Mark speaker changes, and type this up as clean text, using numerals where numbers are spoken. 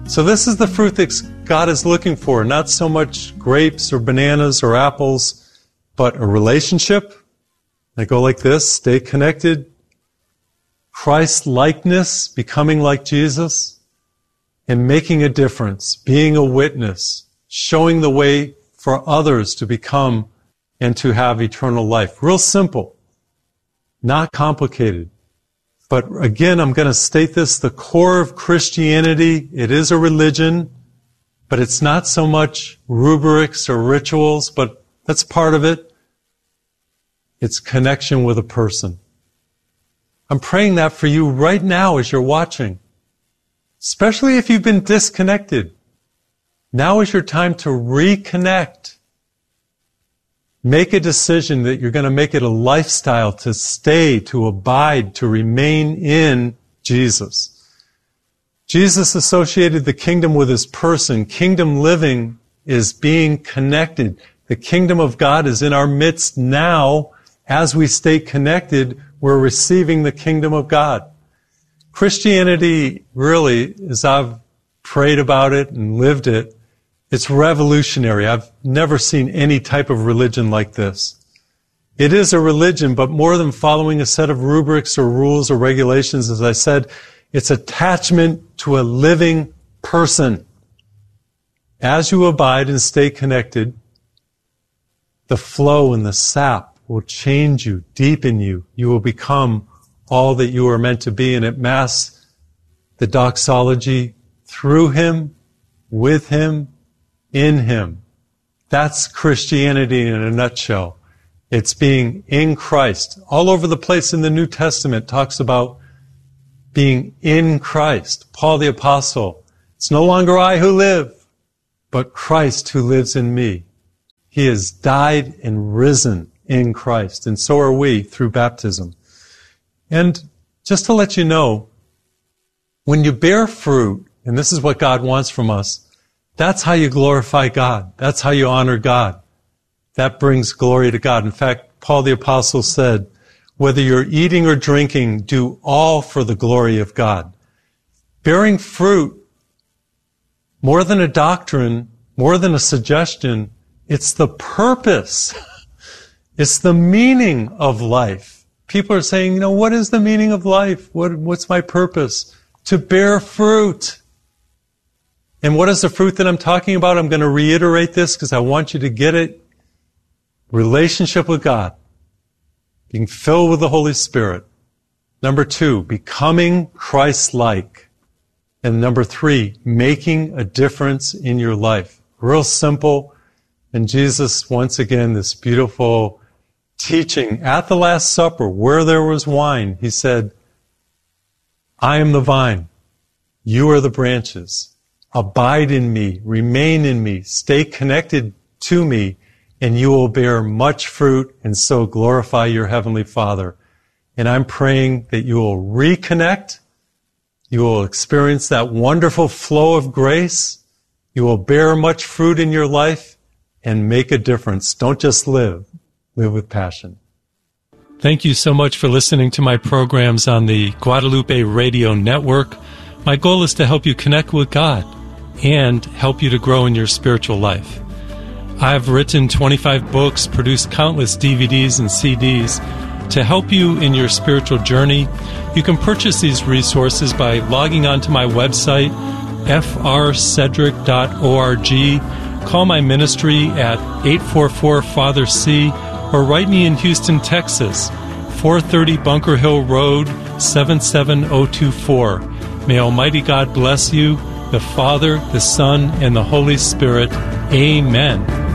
Speaker 1: So this is the fruit that God is looking for, not so much grapes or bananas or apples, but a relationship. They go like this: stay connected, Christ-likeness, becoming like Jesus, and making a difference, being a witness, showing the way for others to become and to have eternal life. Real simple, not complicated. But again, I'm going to state this, the core of Christianity, it is a religion, but it's not so much rubrics or rituals, but that's part of it. It's connection with a person. I'm praying that for you right now as you're watching, especially if you've been disconnected. Now is your time to reconnect. Make a decision that you're going to make it a lifestyle to stay, to abide, to remain in Jesus. Jesus associated the kingdom with his person. Kingdom living is being connected. The kingdom of God is in our midst now. As we stay connected, we're receiving the kingdom of God. Christianity, really, as I've prayed about it and lived it, it's revolutionary. I've never seen any type of religion like this. It is a religion, but more than following a set of rubrics or rules or regulations, as I said, it's attachment to a living person. As you abide and stay connected, the flow and the sap will change you, deepen you. You will become all that you are meant to be. And at Mass, the doxology, through him, with him, in him. That's Christianity in a nutshell. It's being in Christ. All over the place in the New Testament talks about being in Christ. Paul the Apostle, it's no longer I who live, but Christ who lives in me. He has died and risen in Christ, and so are we through baptism. And just to let you know, when you bear fruit, and this is what God wants from us, that's how you glorify God. That's how you honor God. That brings glory to God. In fact, Paul the Apostle said, whether you're eating or drinking, do all for the glory of God. Bearing fruit, more than a doctrine, more than a suggestion, it's the purpose. It's the meaning of life. People are saying, what is the meaning of life? What's my purpose? To bear fruit. And what is the fruit that I'm talking about? I'm going to reiterate this because I want you to get it. Relationship with God. Being filled with the Holy Spirit. Number 2, becoming Christ-like. And number 3, making a difference in your life. Real simple. And Jesus, once again, this beautiful teaching at the Last Supper, where there was wine, he said, I am the vine. You are the branches. Abide in me, remain in me, stay connected to me, and you will bear much fruit and so glorify your Heavenly Father. And I'm praying that you will reconnect, you will experience that wonderful flow of grace, you will bear much fruit in your life, and make a difference. Don't just live with passion. Thank you so much for listening to my programs on the Guadalupe Radio Network. My goal is to help you connect with God and help you to grow in your spiritual life. I've written 25 books, produced countless DVDs and CDs to help you in your spiritual journey. You can purchase these resources by logging onto my website, frcedric.org. Call my ministry at 844-FATHER-C or write me in Houston, Texas, 430 Bunker Hill Road, 77024. May Almighty God bless you, the Father, the Son, and the Holy Spirit. Amen.